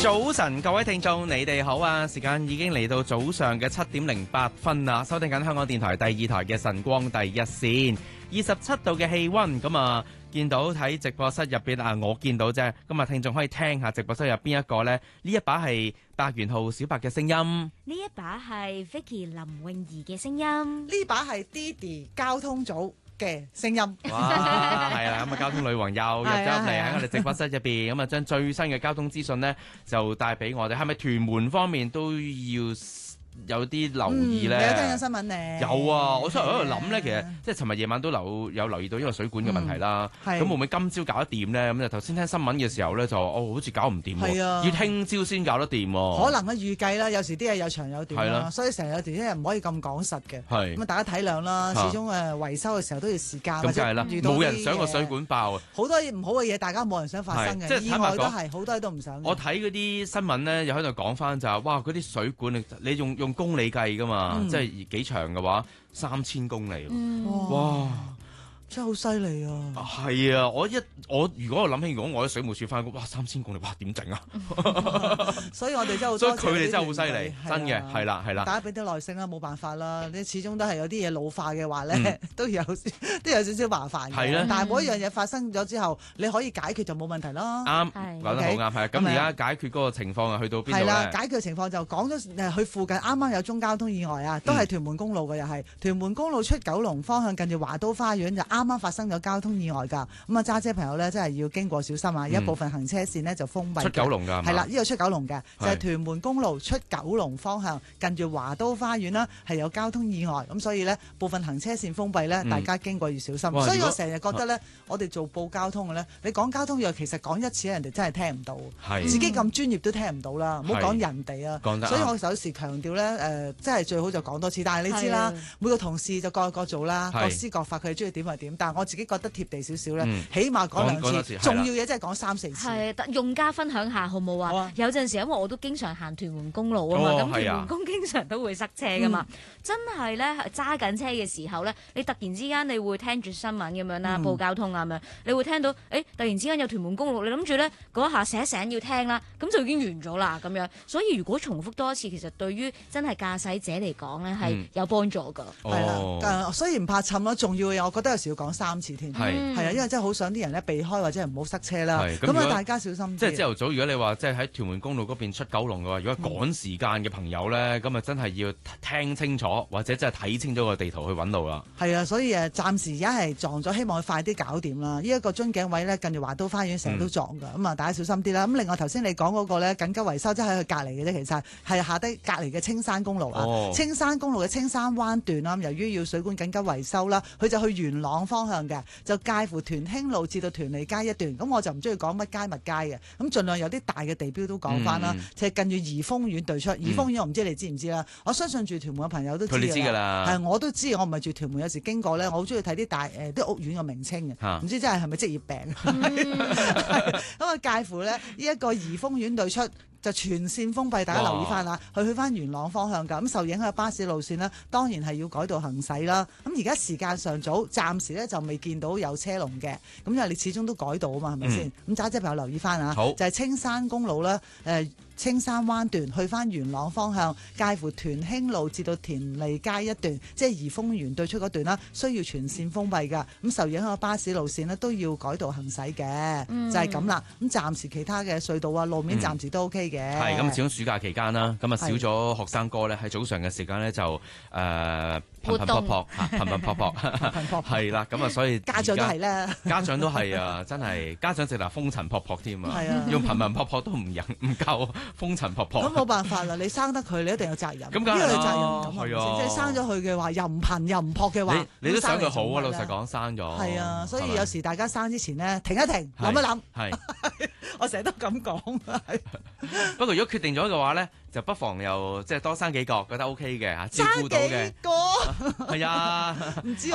早晨，各位聽眾，你哋好啊！時間已經嚟到早上嘅7:08啦，收聽緊香港電台第2台嘅晨光第一線，27度嘅氣溫，咁啊，見到喺直播室入邊啊，我見到啫，咁啊，聽眾可以聽下直播室入邊一個呢？呢一把係百元號小白嘅聲音， 呢一把係 Vicky 林詠儀嘅聲音， 呢把係 Didi 交通組嘅聲音。 哇，係啦，咁啊，交通女王又入咗入嚟喺我哋直播室入邊，咁啊，將最新嘅交通資訊呢就帶俾我哋。係咪屯門方面都要有啲留意咧？ 你有聽緊新聞咧？ 有啊，我出嚟喺度諗咧，其實即係尋日夜晚都有留意到呢個水管嘅問題啦。咁會唔會今朝搞得掂咧？咁就頭先聽新聞嘅時候咧，就好似搞唔掂喎，要聽朝先搞得掂喎。 可能咧預計啦，有時啲嘢有長有短啦，所以成日有啲嘢唔可以咁講實嘅。咁啊，大家體諒啦，始終維修嘅時候都要時間。 咁梗係啦，冇人想個水管爆啊！ 好多唔好嘅嘢，大家冇人想發生嘅。意外都係好多嘢都唔想。 我睇嗰啲新聞咧，又喺度講翻就係，哇！嗰啲水管你用公里計㗎嘛，即係幾長嘅話，3000公里，哇！ 真係好犀利啊！ 係啊，如果我諗起，如果我喺水務署翻工，哇，3000公里，哇，點整啊？ 所以我哋真係好多謝， 所以佢哋真係好犀利，真嘅，係啦，係啦。 大家俾啲耐性啦，冇辦法啦。你始終都係有啲嘢老化嘅話咧，都有少少麻煩嘅。 係啦， 但係每一樣嘢發生咗之後，你可以解決就冇問題咯。 啱，講得好啱，係。咁而家解決嗰個情況去到邊度咧？ 係啦，解決嘅情況就講咗去附近啱啱有宗交通意外啊，都係屯門公路嘅，又係屯門公路出九龍方向近住華都花園就啱啱發生咗交通意外㗎。咁啊揸車朋友咧真係要經過小心啊！有一部分行車線呢就封閉。 出九龍㗎， 係啦，呢個出九龍嘅就係屯門公路出九龍方向近住華都花園啦，係有交通意外，咁所以呢部分行車線封閉呢，大家經過要小心。所以我成日覺得呢，我哋做報交通嘅呢，你講交通意外其實講一次人哋真係聽唔到，自己咁專業都聽唔到啦，唔好講人哋啊。所以我有時強調呢，真係最好就講多次。但係你知啦，每個同事就各做啦，各施各法，佢哋中意點就點。但係我自己覺得貼地少少呢，起碼講2次，重要嘢真係講3、4次。 係，用家分享下好冇啊？有陣時因為我都經常行屯門公路啊嘛，咁屯門公經常都會塞車噶嘛，真係咧揸緊車嘅時候咧，你突然之間你會聽住新聞咁樣啦，報交通啊咁樣，你會聽到突然之間有屯門公路，你諗住咧嗰一下醒一醒要聽啦，咁就已經完咗啦咁樣。所以如果重複多一次，其實對於真係駕駛者嚟講咧係有幫助㗎。 係啦，雖然唔怕沉咯，重要嘅嘢我覺得有時要講3次添。係啊，因為真係好想啲人咧避開或者唔好塞車啦。咁啊，大家小心啲。 即係朝頭早，如果你話即係喺屯門公路嗰邊出九龍嘅話，如果趕時間嘅朋友咧，咁啊真係要聽清楚，或者真係睇清楚個地圖去揾路啦。係啊，所以暫時而家係撞咗，希望佢快啲搞掂啦。呢一個樽頸位咧，近住華都花園成日都撞㗎，咁啊大家小心啲啦。咁另外頭先你講嗰個咧緊急維修，即係喺佢隔離嘅啫，其實係下低隔離嘅青山公路啊。青山公路嘅青山灣段啦，由於要水管緊急維修啦，佢就去元朗方向嘅，就介乎屯興路至到屯利街一段。咁我就唔中意講乜街乜街嘅，咁盡量有啲大嘅地標都講翻啦。就係近住怡豐苑對出，怡豐苑我唔知你知唔知啦。我相信住屯門嘅朋友都知㗎啦。係我都知，我唔係住屯門，有時經過咧，我好中意睇啲啲屋苑嘅名稱嘅，唔知真係咪職業病。咁啊，介乎咧呢一個怡豐苑對出。就全線封閉，大家留意翻啦。去翻元朗方向㗎，咁受影響嘅巴士路線呢，當然係要改道行駛啦。咁而家時間尚早，暫時咧就未見到有車龍嘅。咁因為你始終都改道啊嘛，係咪先？咁揸車朋友留意翻啊，就係青山公路啦，青山灣段去翻元朗方向，介乎屯興路至到田利街一段，即係怡豐園對出嗰段啦，需要全線封閉㗎。咁受影響嘅巴士路線呢，都要改道行駛嘅，就係咁啦。咁暫時其他嘅隧道啊路面暫時都 OK 嘅。 係咁，始終暑假期間啦，咁啊少咗學生哥咧喺早上嘅時間咧就頻頻撲撲，係啦，咁啊所以家長都係啦， 家長都係啊，真係家長直頭風塵僕僕添啊，用頻頻撲撲都唔夠風塵僕僕。 咁冇辦法啦，你生得佢，你一定有責任。 咁梗係啦， 呢個責任感，即係生咗佢嘅話，又唔頻又唔撲嘅話， 你都想佢好啊？老實講，生咗。 係啊，所以有時大家生之前呢，停一停，諗一諗。係，我成日都咁講。 不過如果決定咗嘅話咧，就不妨又即係多生幾個，覺得 OK 嘅嚇，照顧到嘅。 生幾個？ 係啊， 唔知。